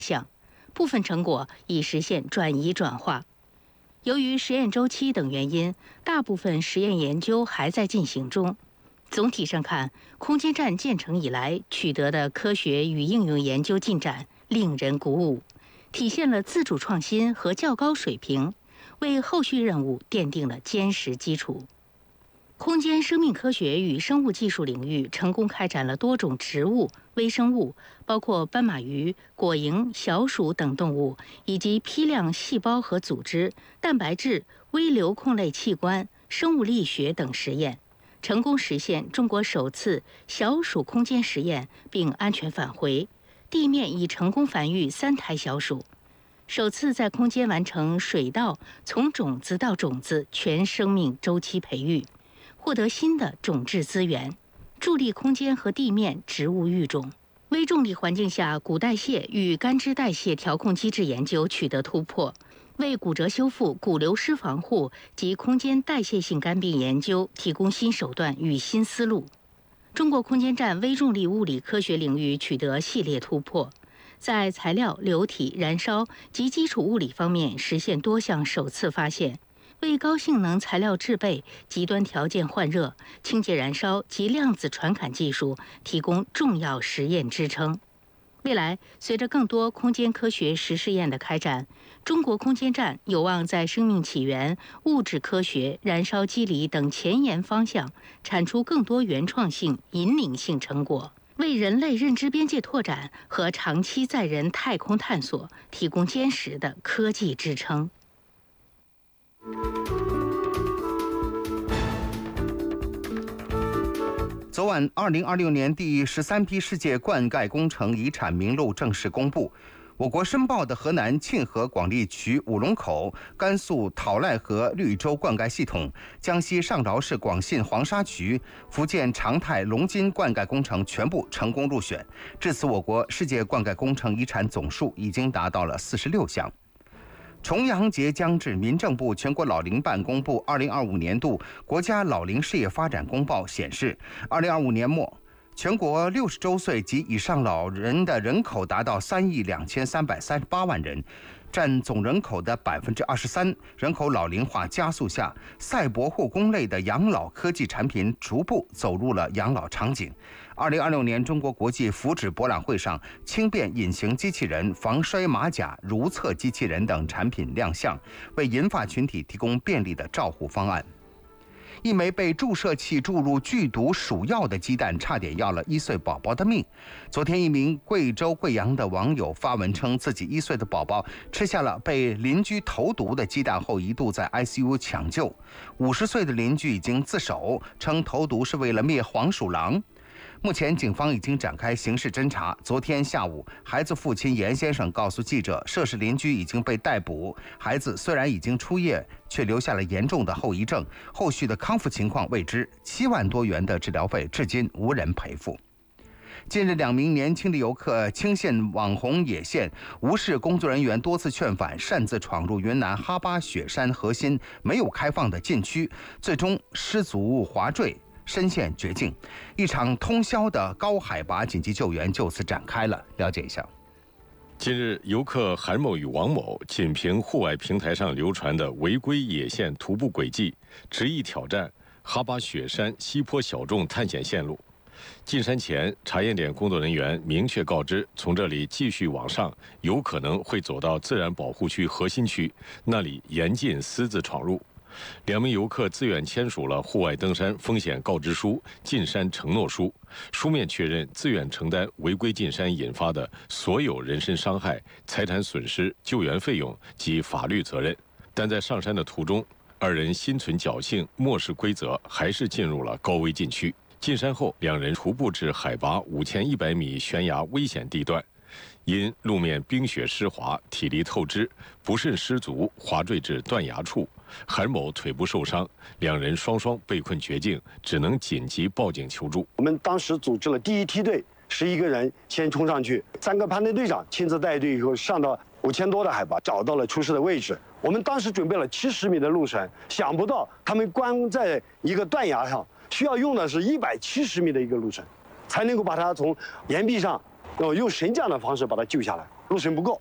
项，部分成果已实现转移转化。由于实验周期等原因，大部分实验研究还在进行中。总体上看，空间站建成以来取得的科学与应用研究进展令人鼓舞，体现了自主创新和较高水平，为后续任务奠定了坚实基础。空间生命科学与生物技术领域成功开展了多种植物、微生物，包括斑马鱼、果蝇、小鼠等动物，以及批量细胞和组织、蛋白质、微流控类器官、生物力学等实验，成功实现中国首次小鼠空间实验并安全返回，地面已成功繁育3胎小鼠，首次在空间完成水稻从种子到种子全生命周期培育。获得新的种质资源，助力空间和地面植物育种。微重力环境下骨代谢与肝脂代谢调控机制研究取得突破，为骨折修复、骨流失防护及空间代谢性肝病研究提供新手段与新思路。中国空间站微重力物理科学领域取得系列突破，在材料、流体、燃烧及基础物理方面实现多项首次发现。为高性能材料制备、极端条件换热、清洁燃烧及量子传感技术提供重要实验支撑。未来，随着更多空间科学实试验的开展，中国空间站有望在生命起源、物质科学、燃烧机理等前沿方向产出更多原创性、引领性成果，为人类认知边界拓展和长期载人太空探索提供坚实的科技支撑。 昨晚，2026年第13批世界灌溉工程遗产名录正式公布。我国申报的河南沁河广利渠五龙口、甘肃讨赖河绿洲灌溉系统、江西上饶市广信黄沙渠、福建长泰龙津灌溉工程全部成功入选。至此，我国世界灌溉工程遗产总数已经达到了46项。重阳节将至，民政部全国老龄办公布2025年度国家老龄事业发展公报显示，2025年末，全国60周岁及以上老人的人口达到3亿2338万人，占总人口的23%。人口老龄化加速下，赛博护工类的养老科技产品逐步走入了养老场景。2026年中国国际福祉博览会上，轻便隐形机器人、防摔马甲、如厕机器人等产品亮相，为银发群体提供便利的照护方案。一枚被注射器注入剧毒鼠药的鸡蛋，差点要了1岁宝宝的命。昨天，一名贵州贵阳的网友发文称，自己1岁的宝宝吃下了被邻居投毒的鸡蛋后，一度在 ICU 抢救。50岁的邻居已经自首，称投毒是为了灭黄鼠狼。目前，警方已经展开刑事侦查。昨天下午，孩子父亲严先生告诉记者，涉事邻居已经被逮捕。孩子虽然已经出院，却留下了严重的后遗症，后续的康复情况未知。7万多元的治疗费至今无人赔付。近日，2名年轻的游客轻陷网红野线，无视工作人员多次劝返，擅自闯入云南哈巴雪山核心没有开放的禁区，最终失足滑坠，身陷绝境。一场通宵的高海拔紧急救援就此展开了。了解一下。 近日，游客韩某与王某仅凭户外平台上流传的违规野线徒步轨迹，执意挑战哈巴雪山西坡小众探险线路。进山前，查验点工作人员明确告知，从这里继续往上，有可能会走到自然保护区核心区，那里严禁私自闯入。2名游客自愿签署了户外登山风险告知书、进山承诺书，书面确认自愿承担违规进山引发的所有人身伤害、财产损失、救援费用及法律责任。但在上山的途中，2人心存侥幸，漠视规则，还是进入了高危禁区。进山后，2人徒步至海拔5100米悬崖危险地段，因路面冰雪湿滑，体力透支，不慎失足滑坠至断崖处。韩某腿部受伤，2人双被困绝境，只能紧急报警求助。 我们当时组织了第1梯队11个人先冲上去，3个攀登队长亲自带队以后上到5000多的海拔，找到了出事的位置。我们当时准备了70米的路程，想不到他们关在一个断崖上，需要用的是170米的一个路程，才能够把它从岩壁上然后用升降的方式把它救下来，路程不够。